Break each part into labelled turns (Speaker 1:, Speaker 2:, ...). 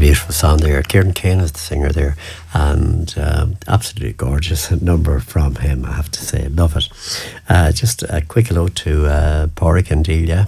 Speaker 1: beautiful song there. Kieran Kane is the singer there, and absolutely gorgeous number from him, I have to say. Love it. Just a quick hello to Porrick and Delia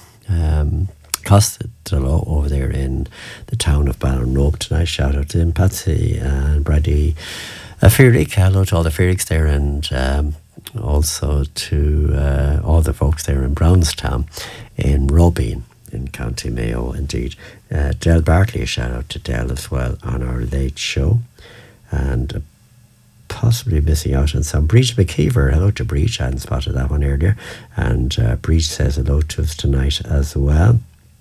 Speaker 1: Costello over there in the town of Ballinrobe tonight. Shout out to him, Patsy and Brady Fearick. Hello to all the Fearicks there, and also to all the folks there in Brownstown in Robin in County Mayo, indeed. Del Bartley, a shout out to Del as well on our late show, and possibly missing out on some. Breach McKeever, hello to Breach, I hadn't spotted that one earlier, and Breach says hello to us tonight as well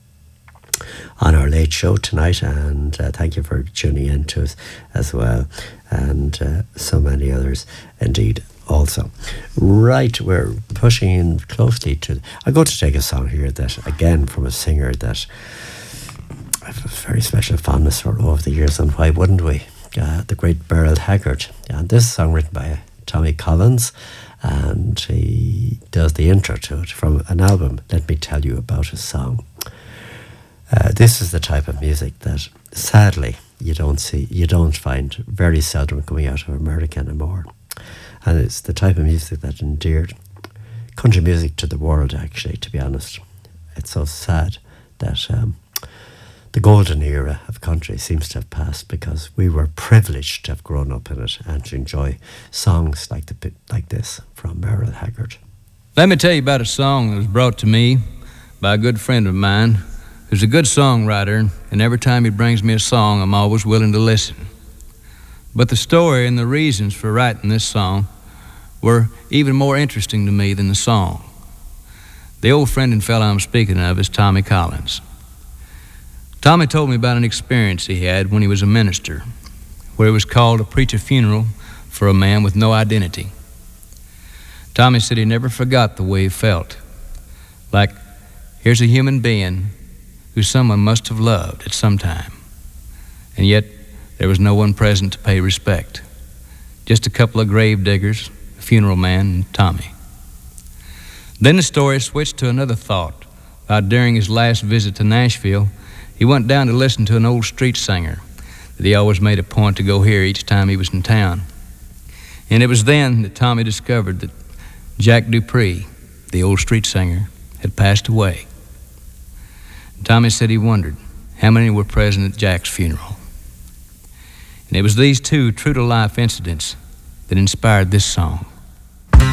Speaker 1: on our late show tonight, and thank you for tuning in to us as well, and so many others indeed also. Right, we're pushing in closely to... I'm going to take a song here that, again, from a singer that I have a very special fondness for over the years, and why wouldn't we? The great Beryl Haggard. And this is a song written by Tommy Collins, and he does the intro to it from an album, Let Me Tell You About a Song. This is the type of music that, sadly, you don't find very seldom coming out of America anymore. And it's the type of music that endeared country music to the world, actually, to be honest. It's so sad that the golden era of country seems to have passed, because we were privileged to have grown up in it and to enjoy songs like this from Beryl Haggard.
Speaker 2: Let me tell you about a song that was brought to me by a good friend of mine who's a good songwriter, and every time he brings me a song, I'm always willing to listen. But the story and the reasons for writing this song were even more interesting to me than the song. The old friend and fellow I'm speaking of is Tommy Collins. Tommy told me about an experience he had when he was a minister, where he was called to preach a funeral for a man with no identity. Tommy said he never forgot the way he felt. Like, here's a human being who someone must have loved at some time, and yet there was no one present to pay respect. Just a couple of grave diggers, a funeral man, and Tommy. Then the story switched to another thought. During his last visit to Nashville, he went down to listen to an old street singer that he always made a point to go hear each time he was in town. And it was then that Tommy discovered that Jack Dupree, the old street singer, had passed away. Tommy said he wondered how many were present at Jack's funeral. And it was these two true-to-life incidents that inspired this song.